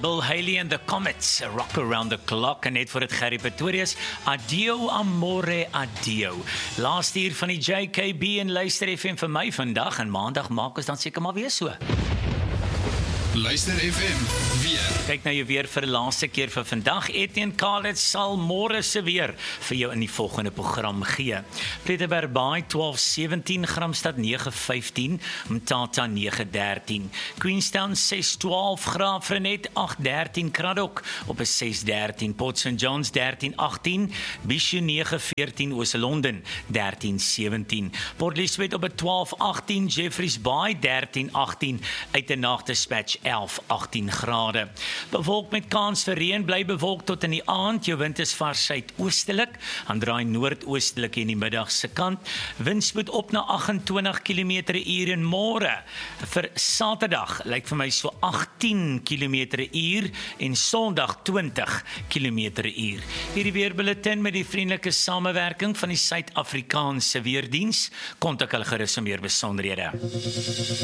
Bill Haley and the Comets, a rock around the clock, en net voor het Gerry Pretorius, Adio Amore Adio. Laaste uur van die JKB en Luister FM vir my vandag, en maandag maak ons dan seker maar weer so. Luister FM, weer. Kyk na jou weer vir die laaste keer vir vandag. Etienne Khaled sal môre se weer vir jou in die volgende program gee. Pietermaritzburg Bay 12:17, Gramstad 9:15, Mthatha 9:13, Queenstown 6:12, Graafrenet 8:13, Kraddock op 'n 6:13, Port St Johns 13:18, Bishu 9:14, Oos-London 13:17, Port Elizabeth op 'n 12:18, Jeffreys Bay 13:18, Uitenhage Dispatch 11:18 grade. Bewolk met kans vir reën, bly bewolk tot in die aand. Jou wind is vars suidoostelik, en draai noordoostelik in die middag se kant. Windspoed op na 28 km/h en môre. Vir Saterdag lyk vir my so 18 km/h en Sondag 20 km/h. Hierdie weerbulletin met die vriendelike samewerking van die Suid-Afrikaanse Weerdiens. Kontak hulle gerus om meer besonderhede.